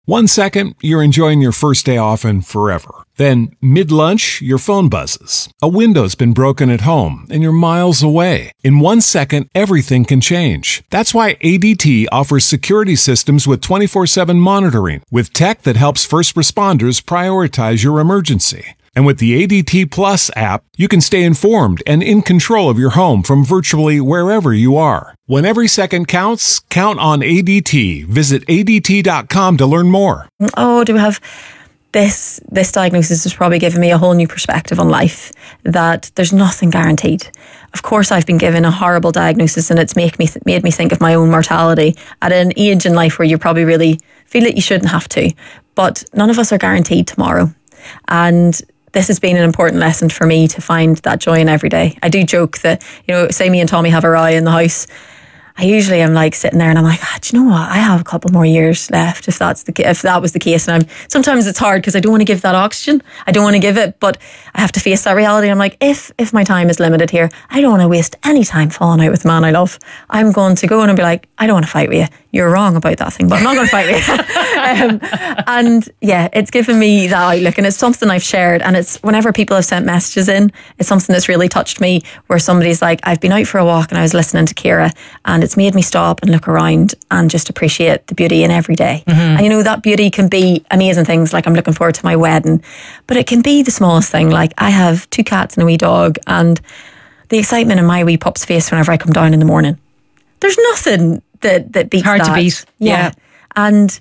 1 second, you're enjoying your first day off and forever. Then, mid-lunch, your phone buzzes. A window's been broken at home and you're miles away. In 1 second, everything can change. That's why ADT offers security systems with 24/7 monitoring, with tech that helps first responders prioritize your emergency. And with the ADT Plus app, you can stay informed and in control of your home from virtually wherever you are. When every second counts, count on ADT. Visit ADT.com to learn more. Oh, do we have... This diagnosis has probably given me a whole new perspective on life, that there's nothing guaranteed. Of course, I've been given a horrible diagnosis and it's made me think of my own mortality at an age in life where you probably really feel that you shouldn't have to. But none of us are guaranteed tomorrow. And this has been an important lesson for me to find that joy in every day. I do joke that, say me and Tommy have a row in the house, I usually am like sitting there and I'm like, do you know what? I have a couple more years left if that was the case. And sometimes it's hard because I don't want to give that oxygen. I don't want to give it, but I have to face that reality. I'm like, if my time is limited here, I don't want to waste any time falling out with the man I love. I'm going to go in and be like, I don't want to fight with you. You're wrong about that thing, but I'm not going to fight with you. And yeah, it's given me that outlook, and it's something I've shared. And it's whenever people have sent messages in, it's something that's really touched me, where somebody's like, I've been out for a walk and I was listening to Ciara, and it's made me stop and look around and just appreciate the beauty in every day. Mm-hmm. And that beauty can be amazing things, like I'm looking forward to my wedding, but it can be the smallest thing. Like I have 2 cats and a wee dog, and the excitement in my wee pup's face whenever I come down in the morning. There's nothing that beats hard that. to beat. Yeah. And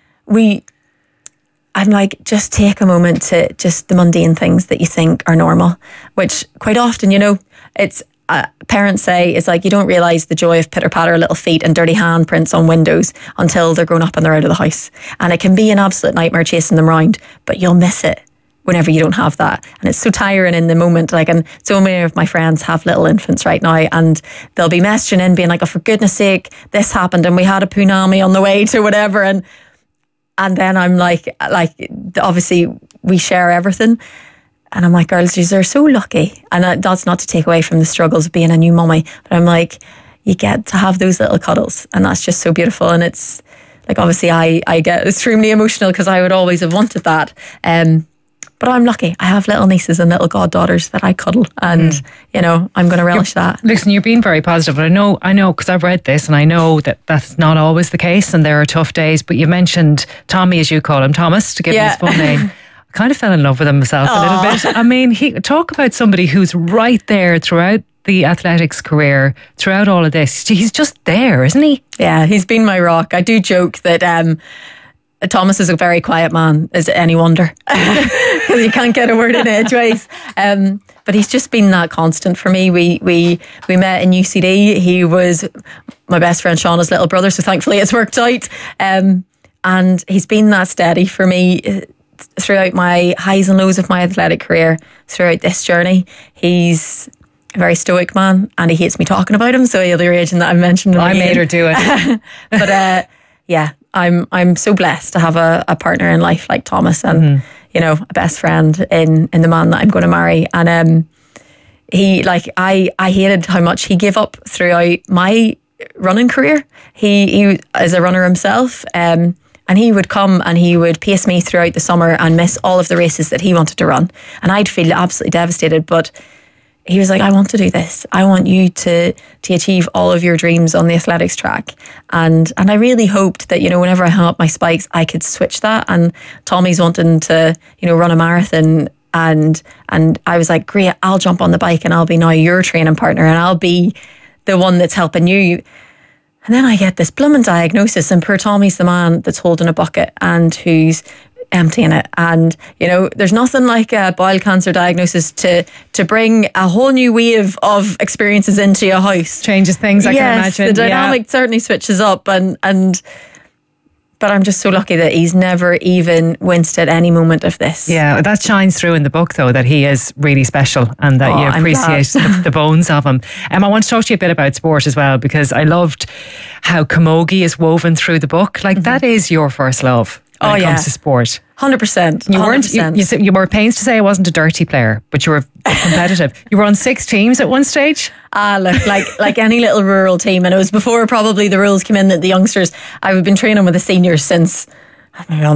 I'm like, just take a moment to just the mundane things that you think are normal, which quite often, it's parents say it's like you don't realise the joy of pitter-patter little feet and dirty handprints on windows until they're grown up and they're out of the house. And it can be an absolute nightmare chasing them round, but you'll miss it whenever you don't have that. And it's so tiring in the moment. And so many of my friends have little infants right now, and they'll be messaging in being like, oh, for goodness sake, this happened and we had a punami on the way to whatever. And then I'm like obviously we share everything. And I'm like, girls, you're so lucky. And that's not to take away from the struggles of being a new mummy, but I'm like, you get to have those little cuddles, and that's just so beautiful. And it's like, obviously I get extremely emotional because I would always have wanted that. But I'm lucky. I have little nieces and little goddaughters that I cuddle, and I'm going to relish that. Listen, you're being very positive, but I know because I've read this, and I know that that's not always the case, and there are tough days. But you mentioned Tommy, as you call him, Thomas, to give him his full name. I kind of fell in love with him myself a little bit. I mean, talk about somebody who's right there throughout the athletics career, throughout all of this. He's just there, isn't he? Yeah, he's been my rock. I do joke that Thomas is a very quiet man. Is it any wonder? Because you can't get a word in edgeways. But he's just been that constant for me. We met in UCD. He was my best friend Shauna's little brother, so thankfully it's worked out. And he's been that steady for me throughout my highs and lows of my athletic career, throughout this journey. He's a very stoic man, and he hates me talking about him, so he'll be raging that I mentioned him. I made her do it. But yeah, I'm so blessed to have a partner in life like Thomas, and a best friend in the man that I'm going to marry. And I hated how much he gave up throughout my running career. He is a runner himself, and he would come and he would pace me throughout the summer and miss all of the races that he wanted to run, and I'd feel absolutely devastated. But he was like, I want to do this. I want you to achieve all of your dreams on the athletics track. And I really hoped that, whenever I hung up my spikes, I could switch that. And Tommy's wanting to, run a marathon. And I was like, great, I'll jump on the bike and I'll be now your training partner, and I'll be the one that's helping you. And then I get this blooming diagnosis, and poor Tommy's the man that's holding a bucket and who's emptying it. And there's nothing like a bowel cancer diagnosis to bring a whole new wave of experiences into your house. Changes things, I can imagine. The dynamic certainly switches up, but I'm just so lucky that he's never even winced at any moment of this. Yeah, that shines through in the book, though, that he is really special and that you appreciate the bones of him. I want to talk to you a bit about sport as well, because I loved how camogie is woven through the book. Like, that is your first love when it comes to sport. 100%. You weren't. You were pains to say I wasn't a dirty player, but you were competitive. You were on 6 teams at one stage. Look, like any little rural team, and it was before probably the rules came in that the youngsters. I've been training with the seniors since Maybe I'll